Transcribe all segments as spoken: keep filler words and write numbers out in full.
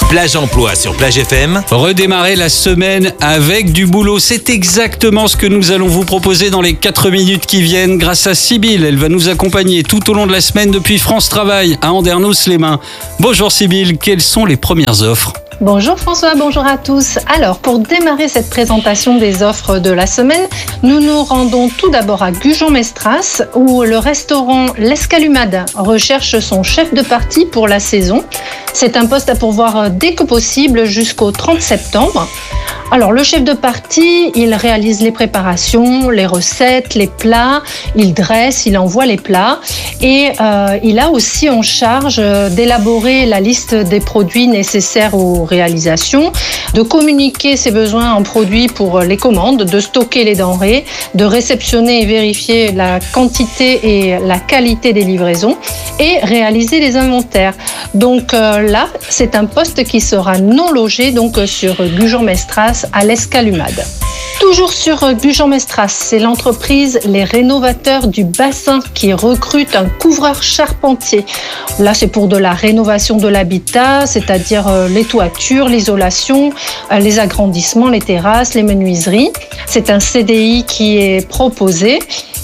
Plage Emploi sur Plage F M. Redémarrer la semaine avec du boulot, c'est exactement ce que nous allons vous proposer dans les quatre minutes qui viennent grâce à Sybille. Elle va nous accompagner tout au long de la semaine depuis France Travail à Andernos-les-Bains. Bonjour Sybille, quelles sont les premières offres ? Bonjour François, bonjour à tous. Alors, pour démarrer cette présentation des offres de la semaine, nous nous rendons tout d'abord à Gujan-Mestras où le restaurant L'Escalumade recherche son chef de partie pour la saison. C'est un poste à pourvoir dès que possible jusqu'au trente septembre. Alors, le chef de partie, il réalise les préparations, les recettes, les plats, il dresse, il envoie les plats et euh, il a aussi en charge d'élaborer la liste des produits nécessaires aux réalisations, de communiquer ses besoins en produits pour les commandes, de stocker les denrées, de réceptionner et vérifier la quantité et la qualité des livraisons et réaliser les inventaires. Donc euh, là, c'est un poste qui sera non logé donc sur Gujan-Mestras à l'Escalumade. Toujours sur Gujan-Mestras, c'est l'entreprise Les Rénovateurs du Bassin qui recrute un couvreur charpentier. Là, c'est pour de la rénovation de l'habitat, c'est-à-dire les toitures, l'isolation, les agrandissements, les terrasses, les menuiseries. C'est un C D I qui est proposé.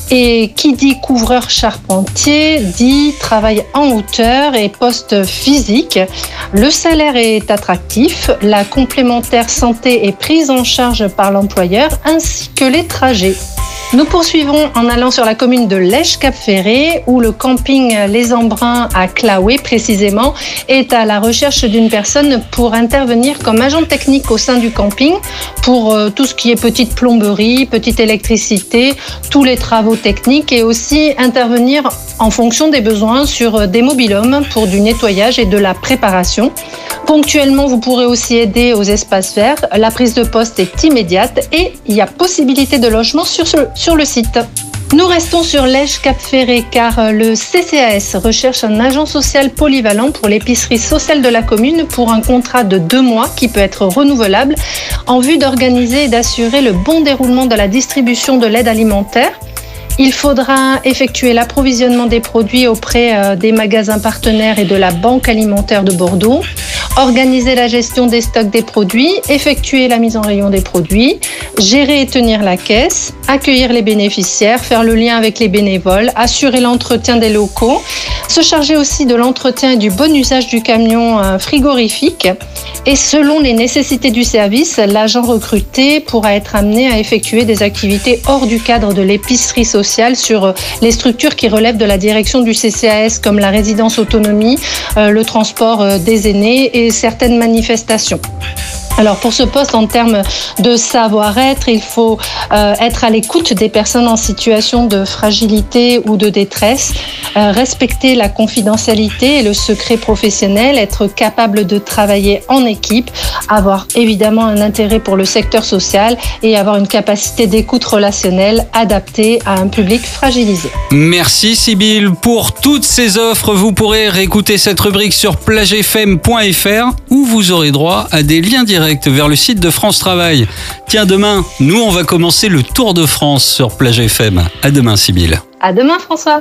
Et qui dit couvreur charpentier dit travail en hauteur et poste physique. Le salaire est attractif, la complémentaire santé est prise en charge par l'employeur ainsi que les trajets. Nous poursuivons en allant sur la commune de Lège-Cap-Ferré où le camping Les Embruns à Claouet précisément est à la recherche d'une personne pour intervenir comme agent technique au sein du camping pour euh, tout ce qui est petite plomberie, petite électricité, tous les travaux techniques et aussi intervenir en fonction des besoins sur des mobil-homes pour du nettoyage et de la préparation. Ponctuellement, vous pourrez aussi aider aux espaces verts. La prise de poste est immédiate et il y a possibilité de logement sur, ce, sur le site. Nous restons sur Lège-Cap-Ferré car le C C A S recherche un agent social polyvalent pour l'épicerie sociale de la commune pour un contrat de deux mois qui peut être renouvelable en vue d'organiser et d'assurer le bon déroulement de la distribution de l'aide alimentaire. Il faudra effectuer l'approvisionnement des produits auprès des magasins partenaires et de la Banque alimentaire de Bordeaux, organiser la gestion des stocks des produits, effectuer la mise en rayon des produits, gérer et tenir la caisse, accueillir les bénéficiaires, faire le lien avec les bénévoles, assurer l'entretien des locaux, se charger aussi de l'entretien et du bon usage du camion frigorifique. Et selon les nécessités du service, l'agent recruté pourra être amené à effectuer des activités hors du cadre de l'épicerie sociale sur les structures qui relèvent de la direction du C C A S comme la résidence autonomie, le transport des aînés et certaines manifestations. Alors pour ce poste, en termes de savoir-être, il faut euh, être à l'écoute des personnes en situation de fragilité ou de détresse, euh, respecter la confidentialité et le secret professionnel, être capable de travailler en équipe, avoir évidemment un intérêt pour le secteur social et avoir une capacité d'écoute relationnelle adaptée à un public fragilisé. Merci Sybille. Pour toutes ces offres, vous pourrez réécouter cette rubrique sur plage f m point f r où vous aurez droit à des liens directs vers le site de France Travail. Tiens, demain, nous, on va commencer le Tour de France sur Plage F M. À demain, Sybille. À demain, François.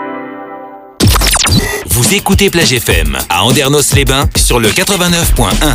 Vous écoutez Plage F M à Andernos-les-Bains sur le quatre-vingt-neuf point un.